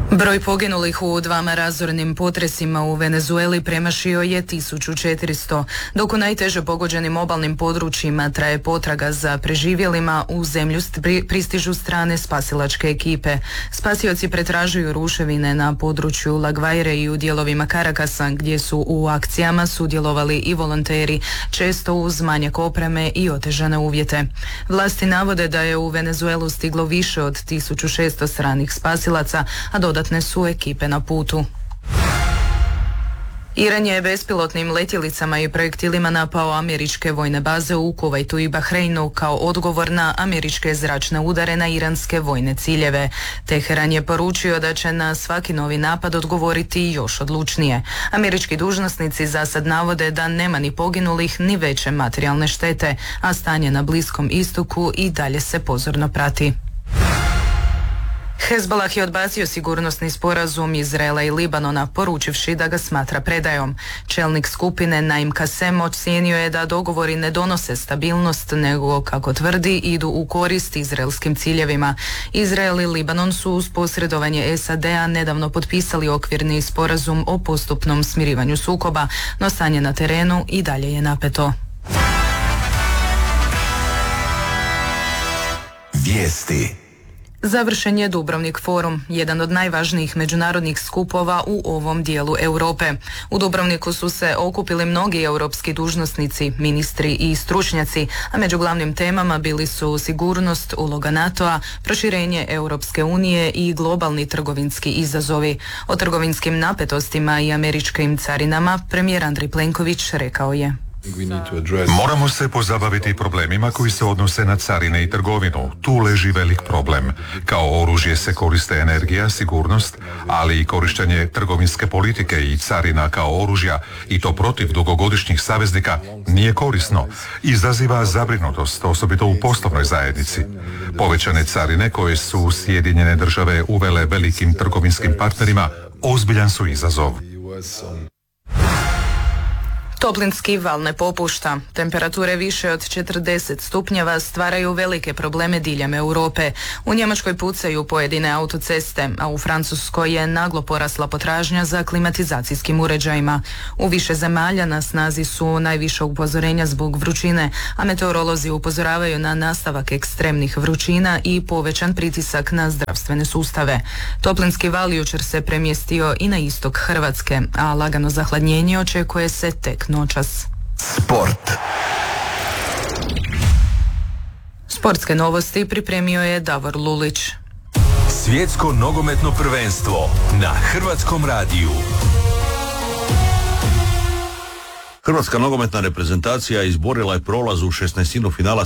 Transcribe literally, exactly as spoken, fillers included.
Broj poginulih u dvama razornim potresima u Venezueli premašio je tisuću četiristo, dok u najteže pogođenim obalnim područjima traje potraga za preživjelima, u zemlju pristižu strane spasilačke ekipe. Spasioci pretražuju ruševine na području La Guaire i u dijelovima Caracasa, gdje su u akcijama sudjelovali i volonteri, često uz manjak opreme i otežane uvjete. Vlasti navode da je u Venezuelu stiglo više od tisuću šesto stranih spasilaca, a dodatno Dodatne su ekipe na putu. Iran je bespilotnim letjelicama i projektilima napao američke vojne baze u Kuvajtu i Bahreinu kao odgovor na američke zračne udare na iranske vojne ciljeve. Teheran je poručio da će na svaki novi napad odgovoriti još odlučnije. Američki dužnosnici zasad navode da nema ni poginulih ni veće materijalne štete, a stanje na Bliskom istoku i dalje se pozorno prati. Hezbollah je odbacio sigurnosni sporazum Izraela i Libanona, poručivši da ga smatra predajom. Čelnik skupine Naim Kasem ocijenio je da dogovori ne donose stabilnost, nego, kako tvrdi, idu u korist izraelskim ciljevima. Izrael i Libanon su uz posredovanje S A D-a nedavno potpisali okvirni sporazum o postupnom smirivanju sukoba, no stanje na terenu i dalje je napeto. Vijesti. Završen je Dubrovnik forum, jedan od najvažnijih međunarodnih skupova u ovom dijelu Europe. U Dubrovniku su se okupili mnogi europski dužnosnici, ministri i stručnjaci, a među glavnim temama bili su sigurnost, uloga NATO-a, proširenje Europske unije i globalni trgovinski izazovi. O trgovinskim napetostima i američkim carinama premijer Andrej Plenković rekao je: Moramo se pozabaviti problemima koji se odnose na carine i trgovinu. Tu leži velik problem. Kao oružje se koriste energija, sigurnost, ali i korištenje trgovinske politike i carina kao oružja, i to protiv dugogodišnjih saveznika, nije korisno. Izaziva zabrinutost, osobito u poslovnoj zajednici. Povećane carine koje su Sjedinjene države uvele velikim trgovinskim partnerima ozbiljan su izazov. Toplinski val ne popušta. Temperature više od četrdeset stupnjeva stvaraju velike probleme diljem Europe. U Njemačkoj pucaju pojedine autoceste, a u Francuskoj je naglo porasla potražnja za klimatizacijskim uređajima. U više zemalja na snazi su najviša upozorenja zbog vrućine, a meteorolozi upozoravaju na nastavak ekstremnih vrućina i povećan pritisak na zdravstvene sustave. Toplinski val jučer se premjestio i na istok Hrvatske, a lagano zahladnjenje očekuje se tek noćas. Sport. Sportske novosti pripremio je Davor Lulić. Svjetsko nogometno prvenstvo na Hrvatskom radiju. Hrvatska nogometna reprezentacija izborila je prolaz u šesnaestinu finala